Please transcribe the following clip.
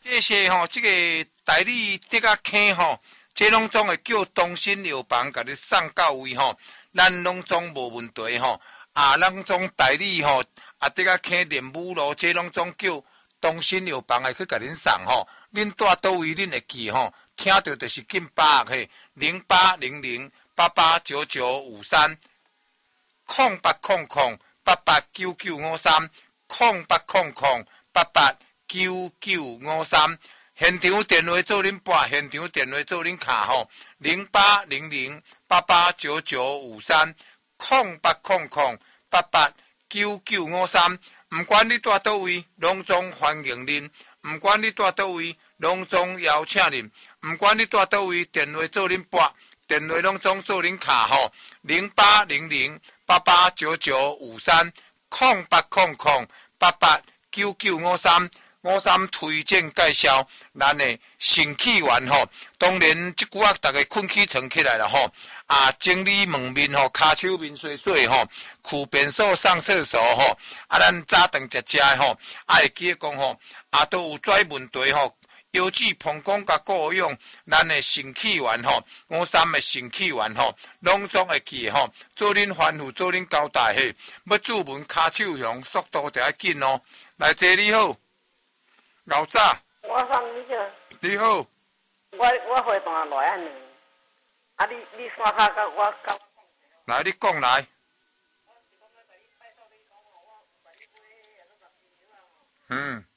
这些吼，这个代理得甲坑吼，这拢总会叫东新药房甲你送到位吼，咱拢总无问题吼。咱总代理吼，得甲坑莲武路，这拢总叫东新药房会去甲恁送吼。恁住倒位恁会记吼，听到就是紧把握嘿，0800889953。0800889953，0800889953，现场电话做恁拨，现场电话做恁卡吼，0800889953，0800889953，唔管你住倒位，拢总欢迎恁；唔管你住倒位，拢总邀请恁；唔管你住倒位，电话做恁拨。电话拢总做恁卡吼，0800889953，0800889953推荐介绍咱的肾气丸吼。当然，即句大家困起床起来了吼，整理门面吼，骹手面洗洗吼，去便所上厕所吼，咱早顿食吼，会记得讲吼，都有跩问题吼。腰子膀胱甲顾用，咱的肾气丸吼，53的肾气丸吼，拢总会记吼，做恁吩咐，做恁交代嘿。要注文骹手响，速度就要紧哦。来，姐你好，老早。 我送你个。 你好。 我回答来安尼，你刷卡甲我讲。 来，你讲来。嗯。